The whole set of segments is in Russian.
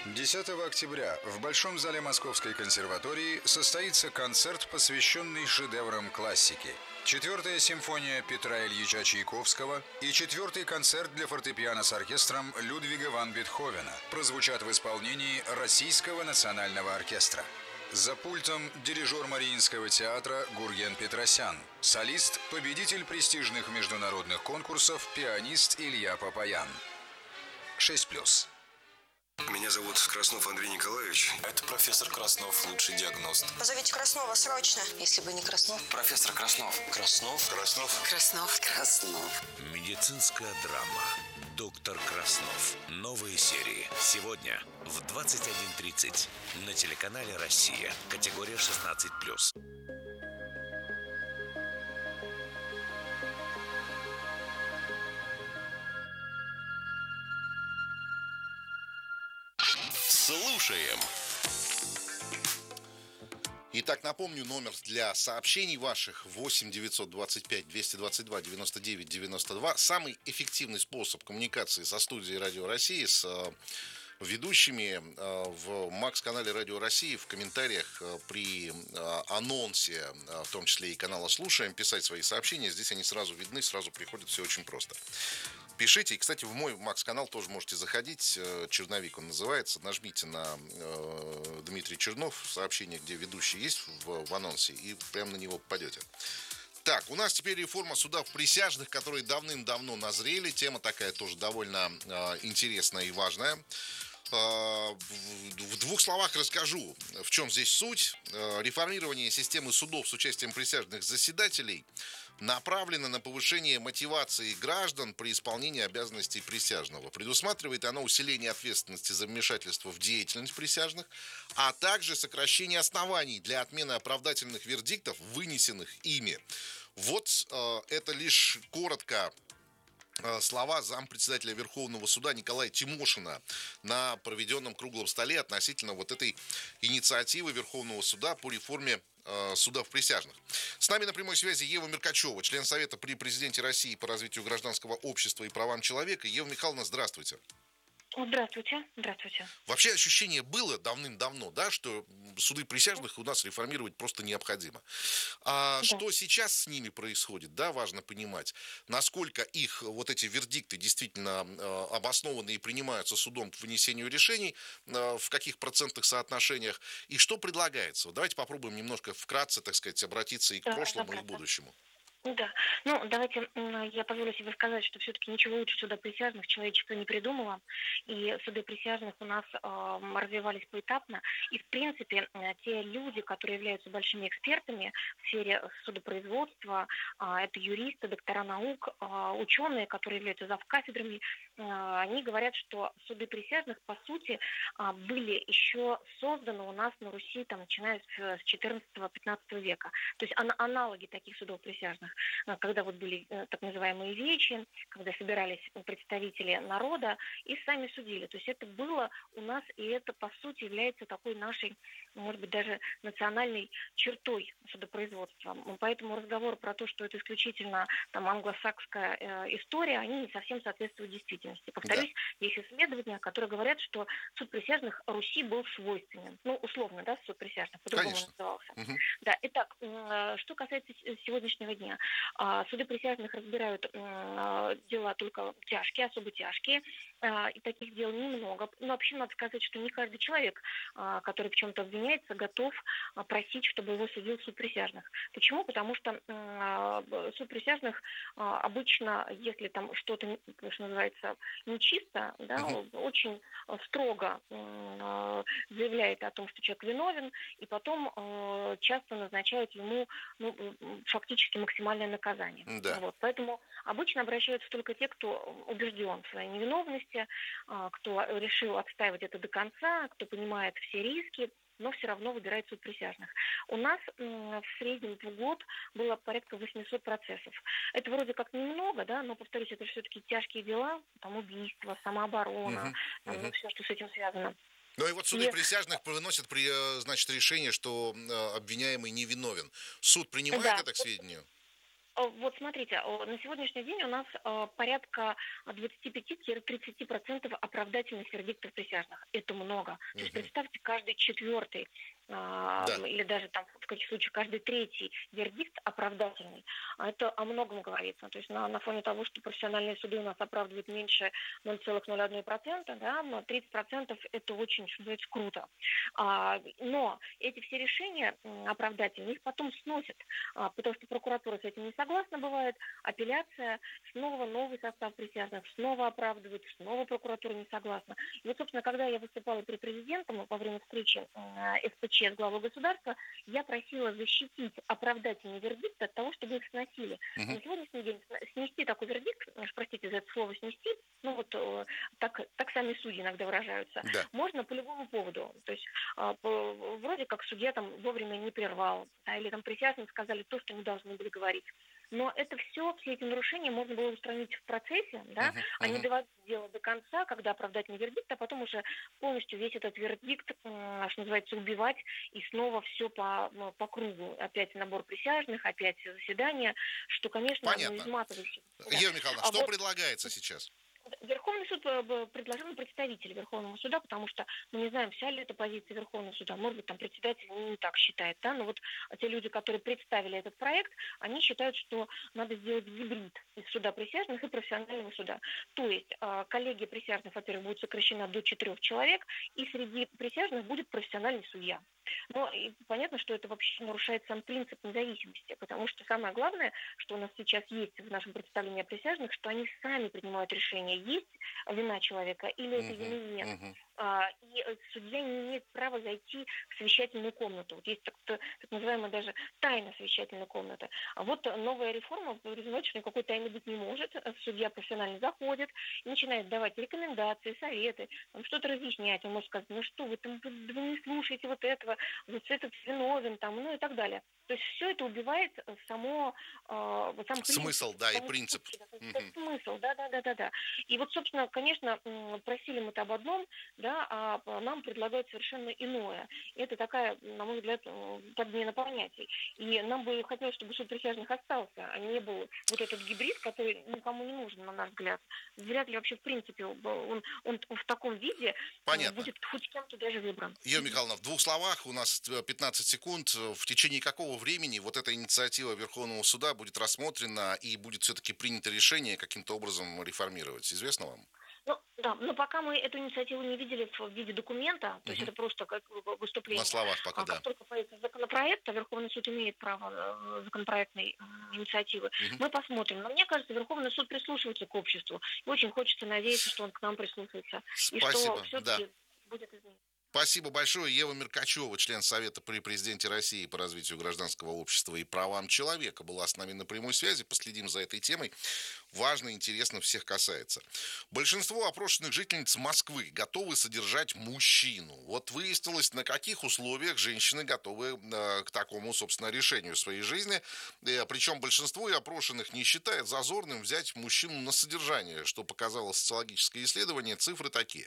10 октября в Большом зале Московской консерватории состоится концерт, посвященный шедеврам классики. Четвертая симфония Петра Ильича Чайковского и четвертый концерт для фортепиано с оркестром Людвига ван Бетховена прозвучат в исполнении Российского национального оркестра. За пультом дирижер Мариинского театра Гурген Петросян, солист, победитель престижных международных конкурсов, пианист Илья Папаян. 6+. Меня зовут Краснов Андрей Николаевич. Это профессор Краснов, лучший диагност. Позовите Краснова срочно. Если бы не Краснов. Профессор Краснов. Краснов. Краснов. Медицинская драма «Доктор Краснов». Новые серии. Сегодня в 21:30 на телеканале «Россия». Категория 16+. Слушаем. Итак, напомню, номер для сообщений ваших 8 925 222 99 92. Самый эффективный способ коммуникации со студией Радио России, с ведущими в МАКС-канале Радио России, в комментариях при анонсе, в том числе и канала «Слушаем», писать свои сообщения. Здесь они сразу видны, сразу приходят, все очень просто. Пишите. И, кстати, в мой МАКС-канал тоже можете заходить. Черновик он называется. Нажмите на Дмитрий Чернов, сообщение, где ведущий есть в анонсе, и прямо на него попадете. Так, у нас теперь реформа судов присяжных, которые давным-давно назрели. Тема такая тоже довольно интересная и важная. В двух словах расскажу, в чем здесь суть. Реформирование системы судов с участием присяжных заседателей направлено на повышение мотивации граждан при исполнении обязанностей присяжного. Предусматривает оно усиление ответственности за вмешательство в деятельность присяжных, а также сокращение оснований для отмены оправдательных вердиктов, вынесенных ими. Вот это лишь коротко слова зампредседателя Верховного суда Николая Тимошина на проведенном круглом столе относительно вот этой инициативы Верховного суда по реформе судов присяжных. С нами на прямой связи Ева Меркачева, член Совета при Президенте России по развитию гражданского общества и правам человека. Ева Михайловна, здравствуйте. Здравствуйте. Вообще ощущение было давным-давно, да, что суды присяжных у нас реформировать просто необходимо. А Да. что сейчас с ними происходит, да, важно понимать, насколько их вот эти вердикты действительно обоснованы и принимаются судом к вынесению решений, в каких процентных соотношениях, и что предлагается. Вот давайте попробуем немножко вкратце, так сказать, обратиться и к прошлому, и к будущему. Да. Давайте я позволю себе сказать, что все-таки ничего лучше суда присяжных человечество не придумало. И суды присяжных у нас развивались поэтапно. И, в принципе, те люди, которые являются большими экспертами в сфере судопроизводства, это юристы, доктора наук, ученые, которые являются завкафедрами, они говорят, что суды присяжных, по сути, были еще созданы у нас на Руси, начиная с 14-15 века. То есть аналоги таких судов присяжных, когда вот были так называемые вечи, когда собирались представители народа и сами судили. То есть это было у нас, и это, по сути, является такой нашей, может быть, даже национальной чертой судопроизводства. Поэтому разговор про то, что это исключительно англосакская история, они не совсем соответствуют действительности. Повторюсь, есть исследования, которые говорят, что суд присяжных Руси был свойственен. Условно, да, суд присяжных, по-другому назывался. Угу. Да, итак, что касается сегодняшнего дня. Суды присяжных разбирают дела только тяжкие, особо тяжкие, и таких дел немного. Но вообще надо сказать, что не каждый человек, который в чем-то обвиняется, готов просить, чтобы его судил суд присяжных. Почему? Потому что суд присяжных обычно, если там что-то, что называется, нечисто, да, очень строго заявляет о том, что человек виновен, и потом часто назначает ему фактически максимальное наказание. Да. Вот. Поэтому обычно обращаются только те, кто убежден в своей невиновности, кто решил отстаивать это до конца, кто понимает все риски, но все равно выбирает суд присяжных. У нас в среднем в год было порядка 800 процессов. Это вроде как немного, да, но, повторюсь, это все-таки тяжкие дела, убийство, самооборона, все, что с этим связано. Ну и вот суды присяжных выносят решение, что обвиняемый невиновен. Суд принимает это к сведению? Вот смотрите, на сегодняшний день у нас порядка 25-30% оправдательных вердиктов присяжных. Это много. То есть представьте, каждый четвертый Да. или даже там в каких случаях каждый третий вердикт оправдательный. А это о многом говорится. То есть на фоне того, что профессиональные суды у нас оправдывают меньше 0,01%, да, но 30% это очень, что называется, круто. Но эти все решения оправдательные, их потом сносят, потому что прокуратура с этим не согласна бывает, апелляция, снова новый состав присяжных, снова оправдывают, снова прокуратура не согласна. И вот, собственно, когда я выступала перед президентом во время встречи СПЧ с главой государства, я просила защитить оправдательный вердикт от того, чтобы их сносили. На сегодняшний день снести такой вердикт, простите за это слово снести, ну вот так сами судьи иногда выражаются, Да. можно по любому поводу. То есть вроде как судья там вовремя не прервал, или там присяжные сказали то, что не должны были говорить. Но это все эти нарушения можно было устранить в процессе, да, а не доводить дело до конца, когда оправдательный вердикт, а потом уже полностью весь этот вердикт, что называется, убивать, и снова все по кругу. Опять набор присяжных, опять заседания, что, конечно, Понятно. изматывающе. Ева Михайловна, что предлагается сейчас? Верховный суд предложил представителя Верховного суда, потому что мы не знаем, вся ли это позиция Верховного суда. Может быть, там председатель не так считает, да, но вот те люди, которые представили этот проект, они считают, что надо сделать гибрид из суда присяжных и профессионального суда. То есть коллегия присяжных, во-первых, будет сокращена до 4 человек, и среди присяжных будет профессиональный судья. Но и понятно, что это вообще нарушает сам принцип независимости, потому что самое главное, что у нас сейчас есть в нашем представлении о присяжных, что они сами принимают решение, есть вина человека или этой вины нет. И судья не имеет права зайти в совещательную комнату. Вот есть так называемая даже тайна совещательной комнаты. А вот новая реформа подразумевает, что никакой тайны быть не может. Судья профессионально заходит, начинает давать рекомендации, советы, что-то разъяснять. Он может сказать, ну что, вы не слушаете вот этого, вот этот виновен, там, ну и так далее. То есть все это убивает сам смысл, да, и принцип. Смысл, да. И вот, собственно, конечно, просили мы-то об одном, да, а нам предлагают совершенно иное. И это такая, на мой взгляд, подмена понятий. И нам бы хотелось, чтобы суд присяжных остался, а не был вот этот гибрид, который никому не нужен, на наш взгляд. Вряд ли вообще, в принципе, он в таком виде будет хоть кем-то даже выбран. Ева Михайловна, в 2 словах, у нас 15 секунд. В течение какого времени вот эта инициатива Верховного суда будет рассмотрена и будет все-таки принято решение каким-то образом реформировать? Известно вам? Ну, да, но пока мы эту инициативу не видели в виде документа, то есть это просто как выступление. На словах пока, да. Как только появится законопроект, а Верховный суд имеет право законопроектной инициативы, мы посмотрим. Но мне кажется, Верховный суд прислушивается к обществу. И очень хочется надеяться, что он к нам прислушается. Спасибо, и что все-таки будет изменено. Спасибо большое. Ева Меркачева, член Совета при президенте России по развитию гражданского общества и правам человека, была с нами на прямой связи. Последим за этой темой. Важно, интересно, всех касается. Большинство опрошенных жительниц Москвы готовы содержать мужчину. Вот выяснилось, на каких условиях женщины готовы к такому, собственно, решению своей жизни. Причем большинство опрошенных не считает зазорным взять мужчину на содержание, что показало социологическое исследование. Цифры такие.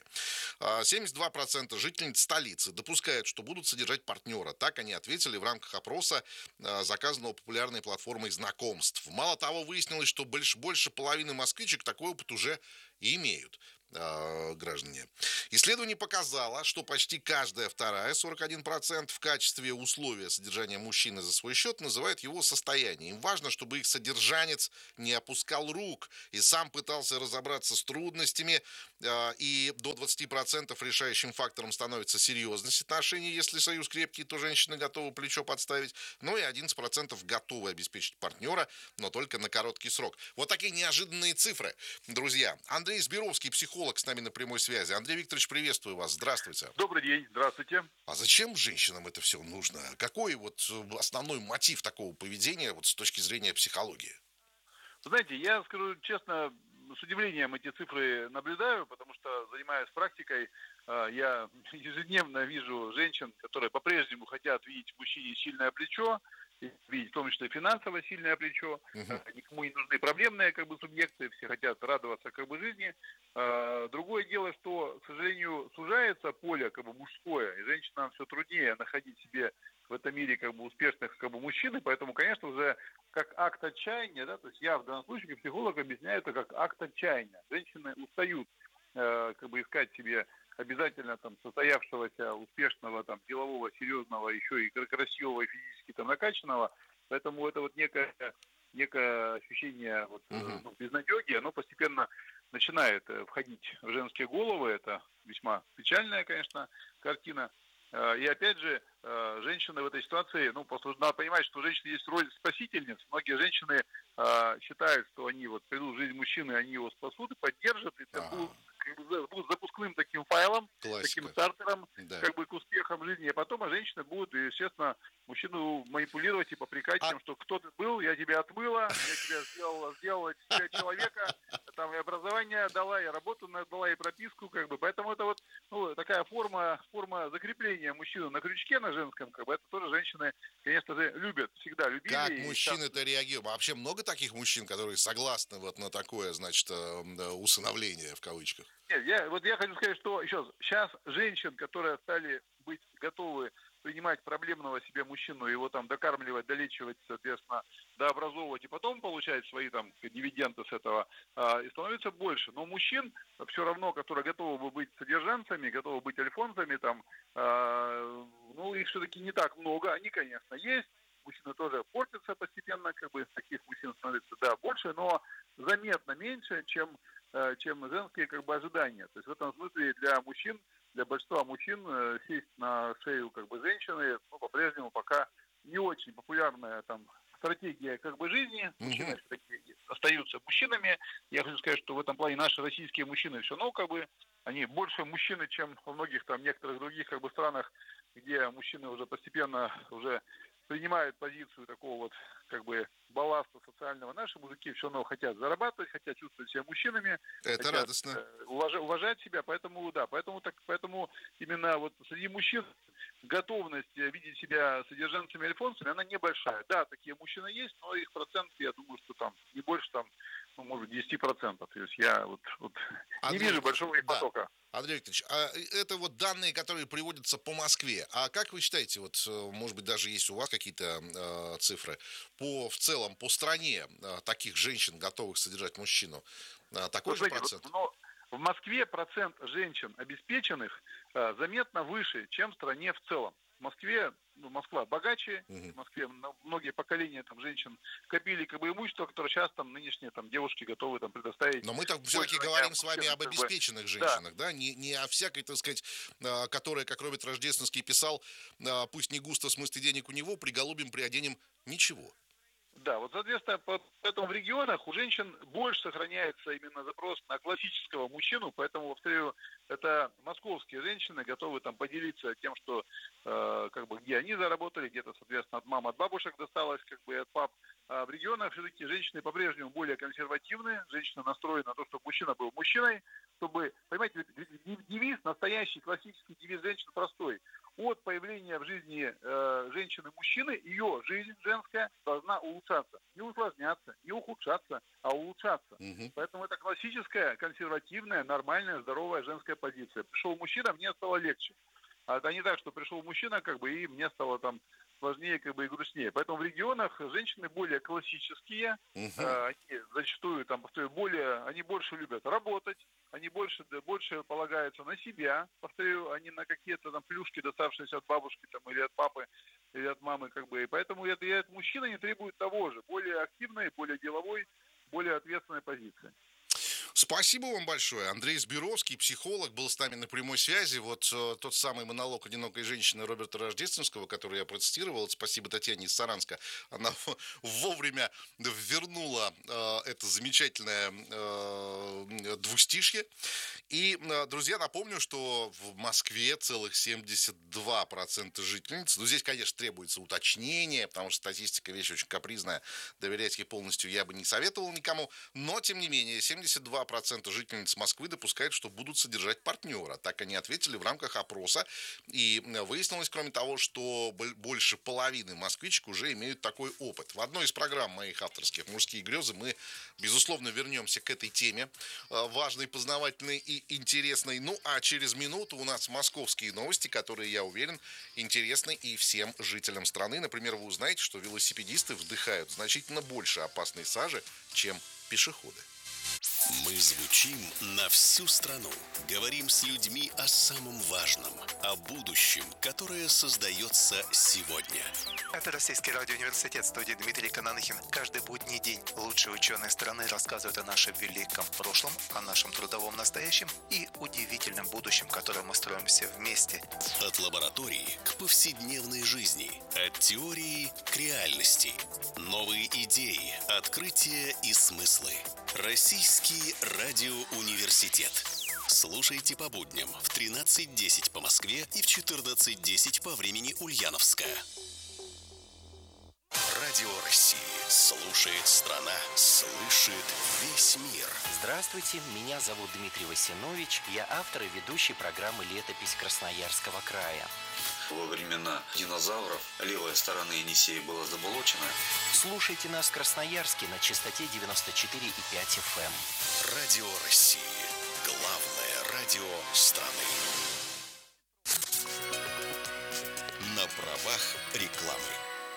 72% жительниц столицы допускают, что будут содержать партнера. Так они ответили в рамках опроса, заказанного популярной платформой знакомств. Мало того, выяснилось, что больше половины москвичек такой опыт уже имеют. Граждане. Исследование показало, что почти каждая вторая, 41%, в качестве условия содержания мужчины за свой счет называет его состояние. Им важно, чтобы их содержанец не опускал рук и сам пытался разобраться с трудностями. И до 20% решающим фактором становится серьезность отношений. Если союз крепкий, то женщина готова плечо подставить. Ну и 11% готовы обеспечить партнера, но только на короткий срок. Вот такие неожиданные цифры, друзья. Андрей Сберовский, психолог, с нами на прямой связи. Андрей Викторович, приветствую вас. Здравствуйте. Добрый день. Здравствуйте. А зачем женщинам это все нужно? Какой вот основной мотив такого поведения вот с точки зрения психологии? Вы знаете, я скажу честно, с удивлением эти цифры наблюдаю, потому что, занимаясь практикой, я ежедневно вижу женщин, которые по-прежнему хотят видеть в мужчине сильное плечо, видеть в том числе финансово сильное плечо. Никому не нужны проблемные субъекты, все хотят радоваться жизни. Другое дело, что, к сожалению, сужается поле мужское, и женщинам все труднее находить себе в этом мире как бы успешных как бы мужчин, и поэтому, конечно, уже как акт отчаяния, да, то есть я в данном случае как психолог объясняю это как акт отчаяния. Женщины устают как бы искать себе обязательно там состоявшегося, успешного, там, делового, серьезного, еще и красивого, и физически там накачанного, поэтому это вот некое ощущение вот, безнадеги, оно постепенно начинает входить в женские головы, это весьма печальная, конечно, картина. И опять же, женщины в этой ситуации, надо понимать, что у женщины есть роль спасительниц. Многие женщины считают, что они вот придут в жизнь мужчины, они его спасут и поддержат, и это будут запускным таким файлом, таким стартером, как бы к успехам жизни. А потом женщины будут, естественно, мужчину манипулировать и попрекать тем, что кто ты был, я тебя отмыла, я тебя сделала из тебя человека, там и образование дала, и работу дала, и прописку, как бы. Поэтому это вот такая форма закрепления мужчины на крючке на женском, как бы, это тоже женщины, конечно же, любят, всегда любили. Как мужчины-то реагируют? Вообще много таких мужчин, которые согласны вот на такое, значит, усыновление в кавычках? Нет, я хочу сказать, что сейчас женщин, которые стали быть готовы принимать проблемного себе мужчину, его там докармливать, долечивать, соответственно, дообразовывать и потом получать свои там дивиденды с этого, и становится больше. Но мужчин все равно, которые готовы бы быть содержанцами, готовы быть альфонсами, там, их все-таки не так много. Они, конечно, есть. Мужчины тоже портятся постепенно, как бы таких мужчин становится, больше, но заметно меньше, чем женские как бы ожидания. То есть в этом смысле для большинства мужчин сесть на шею как бы женщины, по-прежнему пока не очень популярная там стратегия как бы жизни. Мужчины все-таки остаются мужчинами. Я хочу сказать, что в этом плане наши российские мужчины все равно как бы они больше мужчины, чем во многих там некоторых других как бы странах, где мужчины уже постепенно уже принимают позицию такого вот как бы балласта социального. Наши мужики все равно хотят зарабатывать, хотят чувствовать себя мужчинами. Это хотят, радостно. Уважать себя, поэтому именно вот среди мужчин готовность видеть себя содержанцами альфонсами, она небольшая. Да, такие мужчины есть, но их процент, я думаю, что там не больше там, может, 10%. То есть я не вижу большого их потока. Андрей Викторович, а это вот данные, которые приводятся по Москве. А как вы считаете, вот, может быть, даже есть у вас какие-то цифры, в целом по стране таких женщин, готовых содержать мужчину, такой же процент? В Москве процент женщин обеспеченных заметно выше, чем в стране в целом. В Москве, Москва богаче, в Москве многие поколения там женщин копили как бы имущество, которое сейчас там нынешние там девушки готовы там предоставить. Но мы так все-таки говорим с вами об обеспеченных женщинах, да? Не о всякой, так сказать, которая, как Роберт Рождественский писал, пусть не густо в смысле денег у него, приголубим, приоденем ничего. Да, вот, соответственно, поэтому в регионах у женщин больше сохраняется именно запрос на классического мужчину, поэтому, повторю, это московские женщины готовы там поделиться тем, что как бы где они заработали, где-то, соответственно, от мам, от бабушек досталось, как бы и от пап. А в регионах все-таки женщины по-прежнему более консервативные, женщины настроены на то, чтобы мужчина был мужчиной, чтобы, понимаете, девиз, настоящий классический девиз женщин простой. От появления в жизни женщины-мужчины, ее жизнь женская должна улучшаться. Не усложняться, не ухудшаться, а улучшаться. Поэтому это классическая, консервативная, нормальная, здоровая женская позиция. Пришел мужчина, мне стало легче. А это не так, что пришел мужчина, как бы, и мне стало там сложнее, как бы, и грустнее. Поэтому в регионах женщины более классические, они зачастую, там, повторю, они больше любят работать, они больше полагаются на себя, повторю, они на какие-то там плюшки, доставшиеся от бабушки там, или от папы, или от мамы, как бы. И поэтому от мужчины не требует того же, более активной, более деловой, более ответственной позиции. Спасибо вам большое. Андрей Сбировский, психолог, был с нами на прямой связи. Вот тот самый монолог одинокой женщины Роберта Рождественского, который я процитировал. Спасибо Татьяне из Саранска. Она вовремя вернула это замечательное двустишье. И, друзья, напомню, что в Москве целых 72% жительниц. Ну, здесь, конечно, требуется уточнение, потому что статистика вещь очень капризная. Доверять ей полностью я бы не советовал никому. Но, тем не менее, 72% 42% жительниц Москвы допускают, что будут содержать партнера. Так они ответили в рамках опроса. И выяснилось, кроме того, что больше половины москвичек уже имеют такой опыт. В одной из программ моих авторских «Мужские грезы» мы, безусловно, вернемся к этой теме, важной, познавательной и интересной. Ну, а через минуту у нас московские новости, которые, я уверен, интересны и всем жителям страны. Например, вы узнаете, что велосипедисты вдыхают значительно больше опасной сажи, чем пешеходы. Мы звучим на всю страну. Говорим с людьми о самом важном, о будущем, которое создается сегодня. Это Российский радиоуниверситет, студии Дмитрий Кананыхин. Каждый будний день лучшие ученые страны рассказывают о нашем великом прошлом, о нашем трудовом настоящем и удивительном будущем, которое мы строим все вместе. От лаборатории к повседневной жизни, от теории к реальности. Новые идеи, открытия и смыслы. Российский радиоуниверситет. Слушайте по будням в 13:10 по Москве и в 14:10 по времени Ульяновская. Радио России. Слушает страна, слышит весь мир. Здравствуйте, меня зовут Дмитрий Васинович. Я автор и ведущий программы «Летопись Красноярского края». Во времена динозавров левая сторона Енисея была заболочена. Слушайте нас в Красноярске на частоте 94,5 FM. Радио России. Главное радио страны. На правах рекламы.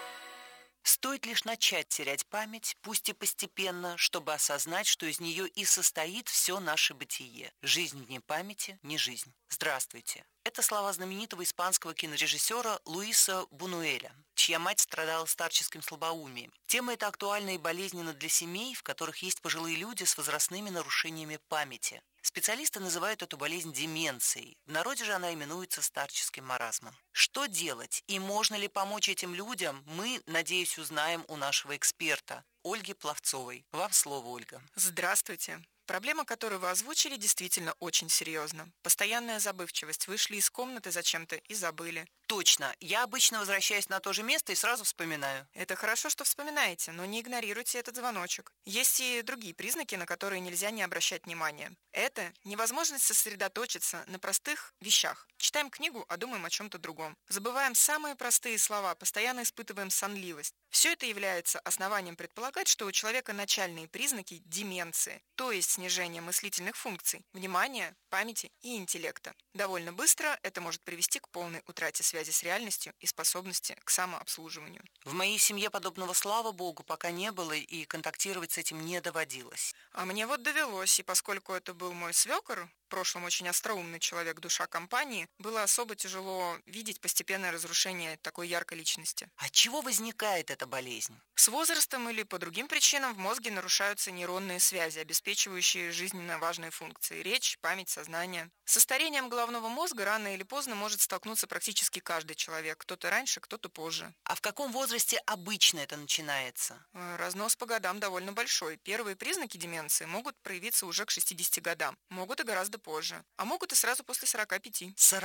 Стоит лишь начать терять память, пусть и постепенно, чтобы осознать, что из нее и состоит все наше бытие. Жизнь вне памяти – не жизнь. Здравствуйте. Это слова знаменитого испанского кинорежиссера Луиса Бунюэля, чья мать страдала старческим слабоумием. Тема эта актуальна и болезненна для семей, в которых есть пожилые люди с возрастными нарушениями памяти. Специалисты называют эту болезнь деменцией. В народе же она именуется старческим маразмом. Что делать и можно ли помочь этим людям, мы, надеюсь, узнаем у нашего эксперта Ольги Пловцовой. Вам слово, Ольга. Здравствуйте. Проблема, которую вы озвучили, действительно очень серьезна. Постоянная забывчивость. Вышли из комнаты зачем-то и забыли. Точно. Я обычно возвращаюсь на то же место и сразу вспоминаю. Это хорошо, что вспоминаете, но не игнорируйте этот звоночек. Есть и другие признаки, на которые нельзя не обращать внимания. Это невозможность сосредоточиться на простых вещах. Читаем книгу, а думаем о чем-то другом. Забываем самые простые слова, постоянно испытываем сонливость. Все это является основанием предполагать, что у человека начальные признаки деменции, то есть снижение мыслительных функций, внимания, памяти и интеллекта. Довольно быстро это может привести к полной утрате связи с реальностью и способности к самообслуживанию. В моей семье подобного, слава богу, пока не было и контактировать с этим не доводилось. А мне вот довелось, и поскольку это был мой свекор, в прошлом очень остроумный человек, душа компании, было особо тяжело видеть постепенное разрушение такой яркой личности. От чего возникает эта болезнь? С возрастом или по другим причинам в мозге нарушаются нейронные связи, обеспечивающие жизненно важные функции – речь, память, сознание. Со старением головного мозга рано или поздно может столкнуться практически каждый человек, кто-то раньше, кто-то позже. А в каком возрасте обычно это начинается? Разнос по годам довольно большой. Первые признаки деменции могут проявиться уже к 60 годам, могут и гораздо позже, а могут и сразу после 45.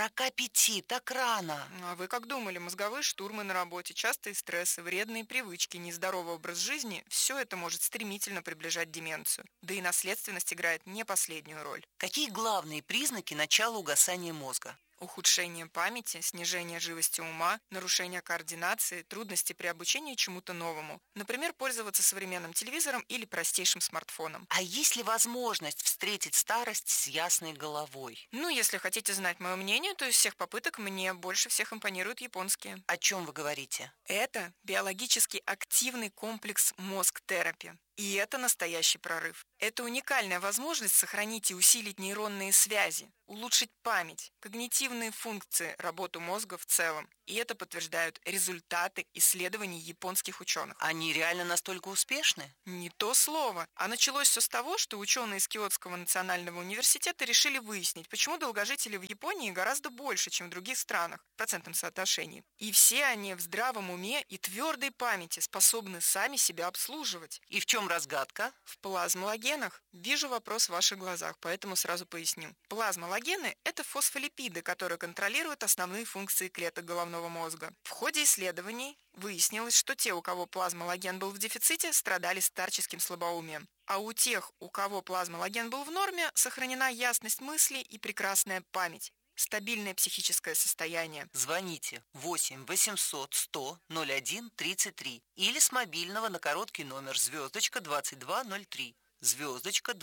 45? Так рано? А вы как думали? Мозговые штурмы на работе, частые стрессы, вредные привычки, нездоровый образ жизни – все это может стремительно приближать деменцию. Да и наследственность играет не последнюю роль. Какие главные признаки начала угасания мозга? Ухудшение памяти, снижение живости ума, нарушение координации, трудности при обучении чему-то новому. Например, пользоваться современным телевизором или простейшим смартфоном. А есть ли возможность встретить старость с ясной головой? Если хотите знать мое мнение, то из всех попыток мне больше всех импонируют японские. О чем вы говорите? Это биологически активный комплекс мозг-терапии. И это настоящий прорыв. Это уникальная возможность сохранить и усилить нейронные связи, улучшить память, когнитивные функции, работу мозга в целом. И это подтверждают результаты исследований японских ученых. Они реально настолько успешны? Не то слово. А началось все с того, что ученые из Киотского национального университета решили выяснить, почему долгожители в Японии гораздо больше, чем в других странах, в процентном соотношении. И все они в здравом уме и твердой памяти способны сами себя обслуживать. И в чем разгадка? В плазмологенах. Вижу вопрос в ваших глазах, поэтому сразу поясню. Плазмологены – это фосфолипиды, которые контролируют основные функции клеток головного головного мозга. В ходе исследований выяснилось, что те, у кого плазмолаген был в дефиците, страдали старческим слабоумием. А у тех, у кого плазмолаген был в норме, сохранена ясность мысли и прекрасная память. Стабильное психическое состояние. Звоните 8 800 100 01 33 или с мобильного на короткий номер звездочка 2203. Звездочка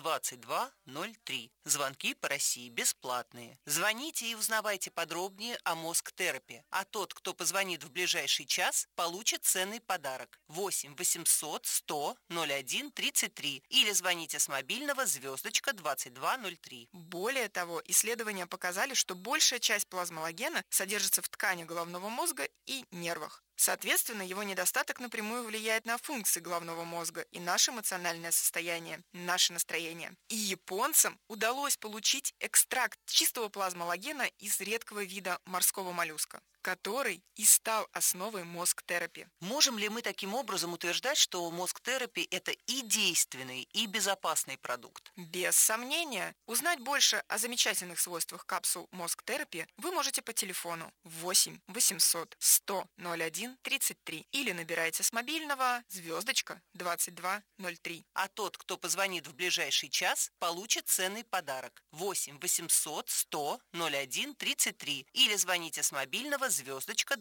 2203. Звонки по России бесплатные. Звоните и узнавайте подробнее о мозг-терапии. А тот, кто позвонит в ближайший час, получит ценный подарок. 8 800 100 01 33 или звоните с мобильного звездочка 2203. Более того, исследования показали, что большая часть плазмолагена содержится в ткани головного мозга и нервах. Соответственно, его недостаток напрямую влияет на функции головного мозга и наше эмоциональное состояние, наше настроение. И японцам удалось получить экстракт чистого плазмолагена из редкого вида морского моллюска, который и стал основой мозг-терапии. Можем ли мы таким образом утверждать, что мозг-терапия – это и действенный, и безопасный продукт? Без сомнения. Узнать больше о замечательных свойствах капсул мозг-терапии вы можете по телефону 8 800 100 01 33 или набирайте с мобильного звездочка 2203. А тот, кто позвонит в ближайший час, получит ценный подарок. 8 800 100 01 33 или звоните с мобильного звездочка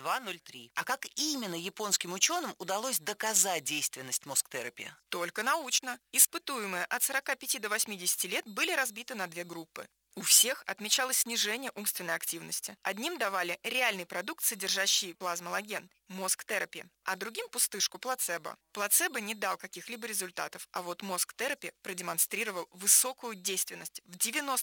2203. А как именно японским ученым удалось доказать действенность мозг-терапии? Только научно. Испытуемые от 45 до 80 лет были разбиты на две группы. У всех отмечалось снижение умственной активности. Одним давали реальный продукт, содержащий плазмолаген, мозг-терапия, а другим пустышку, плацебо. Плацебо не дал каких-либо результатов, а вот мозг-терапия продемонстрировал высокую действенность в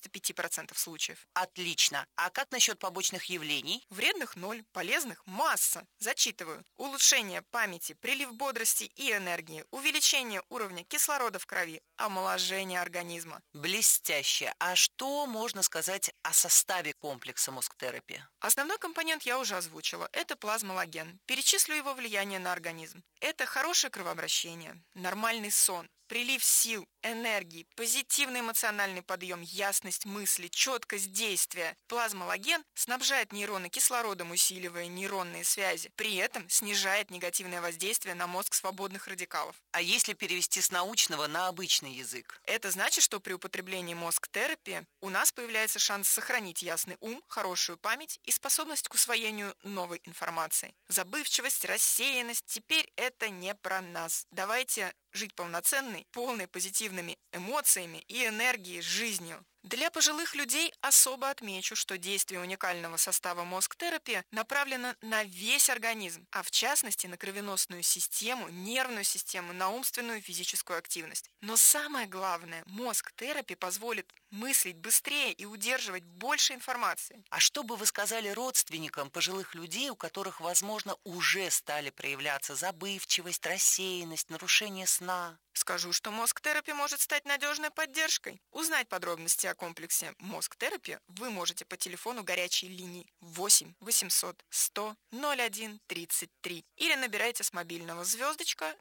95% случаев. Отлично. А как насчет побочных явлений? Вредных ноль, полезных масса. Зачитываю. Улучшение памяти, прилив бодрости и энергии, увеличение уровня кислорода в крови, омоложение организма. Блестяще. А что можно сказать о составе комплекса мозг-терапии? Основной компонент я уже озвучила. Это плазмолаген. Перечислю его влияние на организм. Это хорошее кровообращение, нормальный сон, прилив сил, энергии, позитивный эмоциональный подъем, ясность мысли, четкость действия. Плазмолаген снабжает нейроны кислородом, усиливая нейронные связи. При этом снижает негативное воздействие на мозг свободных радикалов. А если перевести с научного на обычный язык? Это значит, что при употреблении мозг-терапии у нас появляется шанс сохранить ясный ум, хорошую память и способность к усвоению новой информации. Забывчивость, рассеянность – теперь это не про нас. Давайте жить полноценной, полной позитивными эмоциями и энергией жизнью. Для пожилых людей особо отмечу, что действие уникального состава мозг-терапии направлено на весь организм, а в частности на кровеносную систему, нервную систему, на умственную и физическую активность. Но самое главное, мозг-терапия позволит мыслить быстрее и удерживать больше информации. А что бы вы сказали родственникам пожилых людей, у которых, возможно, уже стали проявляться забывчивость, рассеянность, нарушение сна? Скажу, что мозг-терапия может стать надежной поддержкой. Узнать подробности о комплексе мозг-терапия вы можете по телефону горячей линии 8 800 100 01 33 или набирайте с мобильного звездочка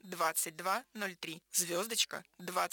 2203. Звездочка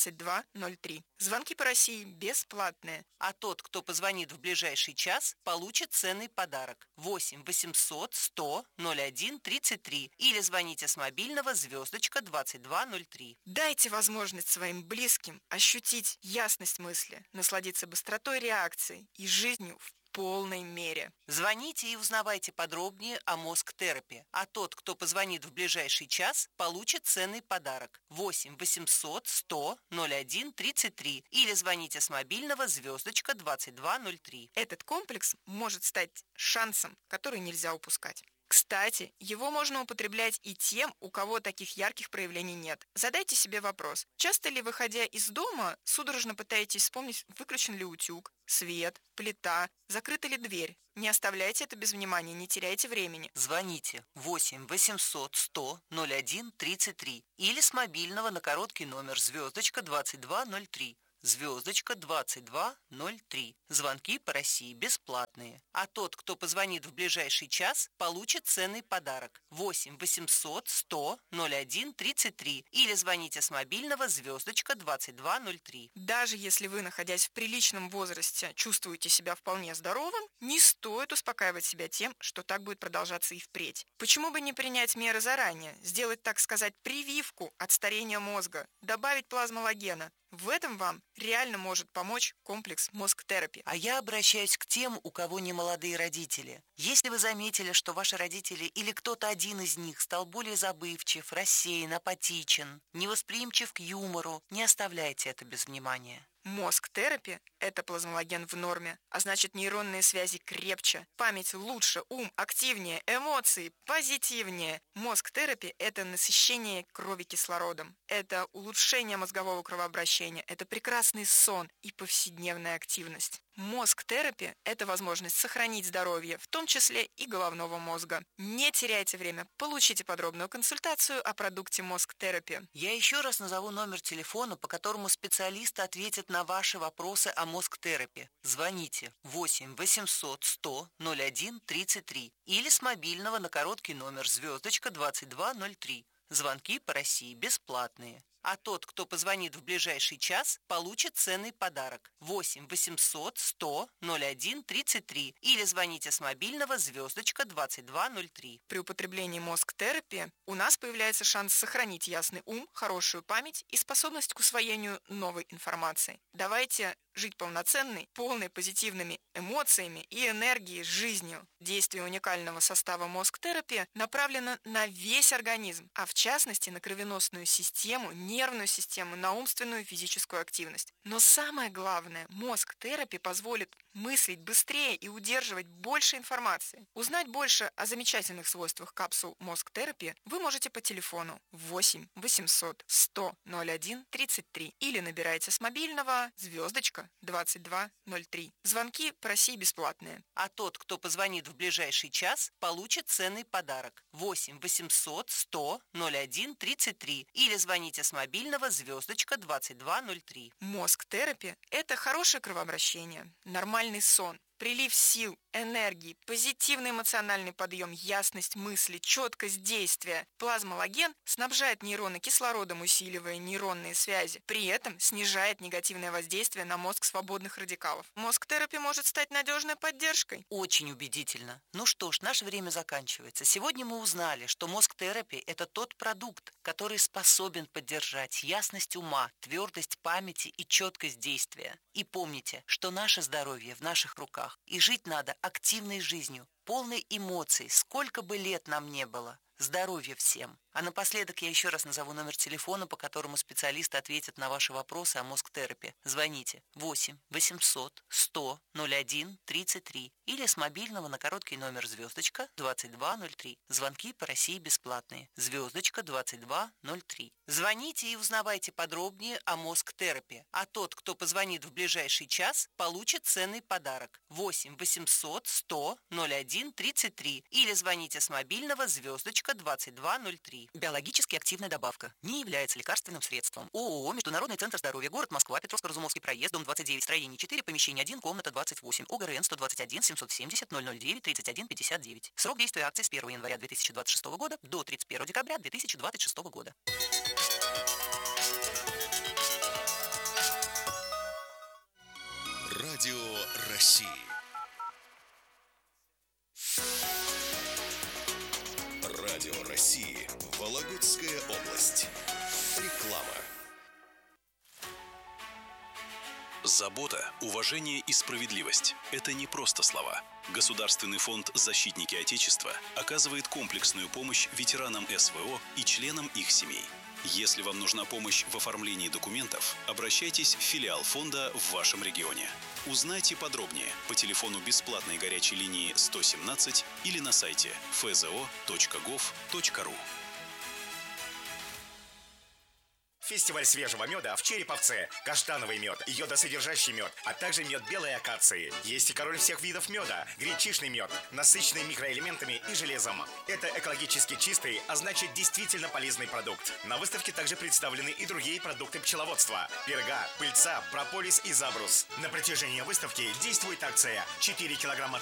2203. Звонки по России бесплатные. А тот, кто позвонит в ближайший час, получит ценный подарок. 8 800 100 01 33 или звоните с мобильного звездочка 2203. Дайте возможность своим близким ощутить ясность мысли, насладиться быстротой реакции и жизнью в полной мере. Звоните и узнавайте подробнее о мозг-терапии. А тот, кто позвонит в ближайший час, получит ценный подарок. 8 800 100 01 33 или звоните с мобильного звездочка 2203. Этот комплекс может стать шансом, который нельзя упускать. Кстати, его можно употреблять и тем, у кого таких ярких проявлений нет. Задайте себе вопрос. Часто ли, выходя из дома, судорожно пытаетесь вспомнить, выключен ли утюг, свет, плита, закрыта ли дверь? Не оставляйте это без внимания, не теряйте времени. Звоните 8 800 100 01 33 или с мобильного на короткий номер звездочка 2203. звездочка 2203. Звонки по России бесплатные. А тот, кто позвонит в ближайший час, получит ценный подарок. 8 800 100 01 33. Или звоните с мобильного звездочка 2203. Даже если вы, находясь в приличном возрасте, чувствуете себя вполне здоровым, не стоит успокаивать себя тем, что так будет продолжаться и впредь. Почему бы не принять меры заранее, сделать, так сказать, прививку от старения мозга, добавить плазмолагена? В этом вам реально может помочь комплекс Мозгтерапи. А я обращаюсь к тем, у кого не молодые родители. Если вы заметили, что ваши родители или кто-то один из них стал более забывчив, рассеян, апатичен, невосприимчив к юмору, не оставляйте это без внимания. Мозгтерапи – это плазмолаген в норме, а значит нейронные связи крепче, память лучше, ум активнее, эмоции позитивнее. Мозгтерапи – это насыщение крови кислородом, это улучшение мозгового кровообращения, это прекрасный сон и повседневная активность. Мозгтерапи – это возможность сохранить здоровье, в том числе и головного мозга. Не теряйте время, получите подробную консультацию о продукте Мозгтерапи. Я еще раз назову номер телефона, по которому специалисты ответят на ваши вопросы о Мозгтерапи. Звоните 8 800 100 01 33 или с мобильного на короткий номер звездочка 2203. Звонки по России бесплатные. А тот, кто позвонит в ближайший час, получит ценный подарок. 8 800 100 01 33 или звоните с мобильного звездочка 2203. При употреблении Мозгтерапи у нас появляется шанс сохранить ясный ум, хорошую память и способность к усвоению новой информации. Давайте жить полноценной, полной позитивными эмоциями и энергией, жизнью. Действие уникального состава Мозгтерапи направлено на весь организм, а в частности на кровеносную систему, нервную систему, на умственную и физическую активность. Но самое главное, Мозгтерапи позволит мыслить быстрее и удерживать больше информации. Узнать больше о замечательных свойствах капсул Мозгтерапи вы можете по телефону 8 800 100 01 33 или набирайте с мобильного звездочка 2203. Звонки по России бесплатные. А тот, кто позвонит в ближайший час, получит ценный подарок. 8 800 100 01 33 или звоните с мобильного звездочка 2203. Мозгтерапи – это хорошее кровообращение, нормальный сон, прилив сил, энергии, позитивный эмоциональный подъем, ясность мысли, четкость действия. Плазмолаген снабжает нейроны кислородом, усиливая нейронные связи. При этом снижает негативное воздействие на мозг свободных радикалов. Мозгтерапи может стать надежной поддержкой. Очень убедительно. Ну что ж, наше время заканчивается. Сегодня мы узнали, что Мозгтерапи – это тот продукт, который способен поддержать ясность ума, твердость памяти и четкость действия. И помните, что наше здоровье в наших руках. И жить надо активной жизнью, полной эмоций, сколько бы лет нам не было. Здоровья всем. А напоследок я еще раз назову номер телефона, по которому специалисты ответят на ваши вопросы о Мозгтерапи. Звоните 8 800 100 01 33 или с мобильного на короткий номер звездочка 2203. Звонки по России бесплатные. Звездочка 2203. Звоните и узнавайте подробнее о Мозгтерапи. А тот, кто позвонит в ближайший час, получит ценный подарок. 8 800 100 01 33 или звоните с мобильного звездочка 2203. Биологически активная добавка не является лекарственным средством. ООО «Международный центр здоровья», город Москва, Петровско-Разумовский проезд, дом 29, строение 4, помещение 1, комната 28, ОГРН 121 770 009 31 59. Срок действия акции с 1 января 2026 года до 31 декабря 2026 года. Радио России. Радио России. Вологодская область. Реклама. Забота, уважение и справедливость – это не просто слова. Государственный фонд «Защитники Отечества» оказывает комплексную помощь ветеранам СВО и членам их семей. Если вам нужна помощь в оформлении документов, обращайтесь в филиал фонда в вашем регионе. Узнайте подробнее по телефону бесплатной горячей линии 117 или на сайте fzo.gov.ru. Фестиваль свежего меда в Череповце. Каштановый мед, йодосодержащий мед, а также мед белой акации. Есть и король всех видов меда. Гречишный мед, насыщенный микроэлементами и железом. Это экологически чистый, а значит действительно полезный продукт. На выставке также представлены и другие продукты пчеловодства. Перга, пыльца, прополис и забрус. На протяжении выставки действует акция 4 килограмма